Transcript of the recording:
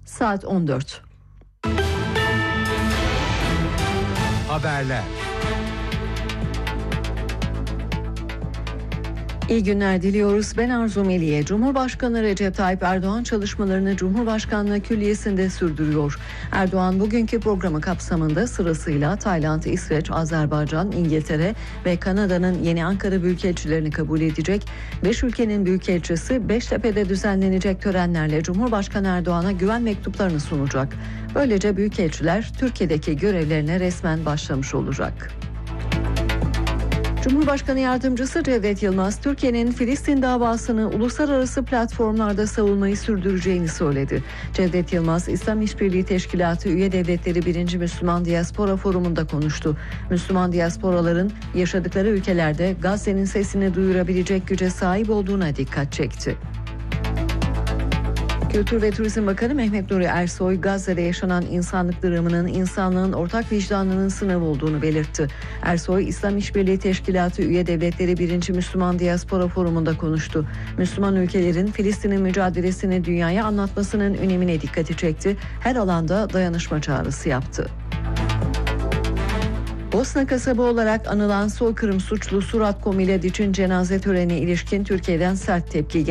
Saat 14. Haberler. İyi günler diliyoruz. Ben Arzu Meliye. Cumhurbaşkanı Recep Tayyip Erdoğan çalışmalarını Cumhurbaşkanlığı Külliyesi'nde sürdürüyor. Erdoğan bugünkü programı kapsamında sırasıyla Tayland, İsveç, Azerbaycan, İngiltere ve Kanada'nın Yeni Ankara büyükelçilerini kabul edecek. 5 ülkenin büyükelçisi Beştepe'de düzenlenecek törenlerle Cumhurbaşkanı Erdoğan'a güven mektuplarını sunacak. Böylece büyükelçiler Türkiye'deki görevlerine resmen başlamış olacak. Cumhurbaşkanı Yardımcısı Cevdet Yılmaz, Türkiye'nin Filistin davasını uluslararası platformlarda savunmayı sürdüreceğini söyledi. Cevdet Yılmaz, İslam İşbirliği Teşkilatı Üye Devletleri 1. Müslüman Diaspora Forumu'nda konuştu. Müslüman diasporaların yaşadıkları ülkelerde Gazze'nin sesini duyurabilecek güce sahip olduğuna dikkat çekti. Kültür ve Turizm Bakanı Mehmet Nuri Ersoy, Gazze'de yaşanan insanlık dramının insanlığın ortak vicdanının sınavı olduğunu belirtti. Ersoy, İslam İşbirliği Teşkilatı Üye Devletleri 1. Müslüman Diaspora Forumu'nda konuştu. Müslüman ülkelerin Filistin'in mücadelesini dünyaya anlatmasının önemine dikkati çekti. Her alanda dayanışma çağrısı yaptı. Bosna kasabı olarak anılan soykırım suçlu Surat Komilediç'in cenaze törenine ilişkin Türkiye'den sert tepki geldi.